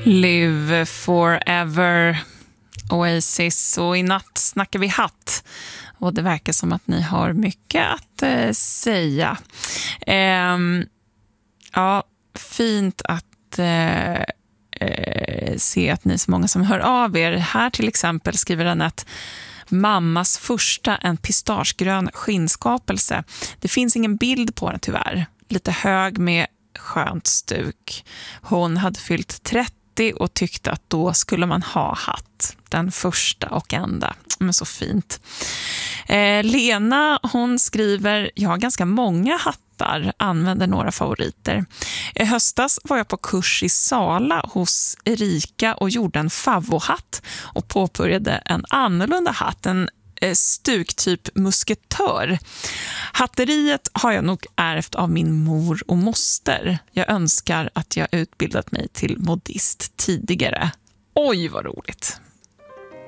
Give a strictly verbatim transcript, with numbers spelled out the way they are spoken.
Live forever, Oasis, och i natt snackar vi hatt. Och det verkar som att ni har mycket att eh, säga. Eh, ja, fint att eh, eh, se att ni är så många som hör av er. Här till exempel skriver den att mammas första, en pistagegrön skinnskapelse. Det finns ingen bild på den tyvärr. Lite hög med skönt stuk. Hon hade fyllt trettio och tyckte att då skulle man ha hatt. Den första och enda. Men så fint. Eh, Lena, hon skriver, jag har ganska många hattar, använder några favoriter. I höstas var jag på kurs i Sala hos Erika och gjorde en favvohatt och påbörjade en annorlunda hatt, en stuk typ musketör. Hatteriet har jag nog ärvt av min mor och moster. Jag önskar att jag utbildat mig till modist tidigare. Oj, vad roligt!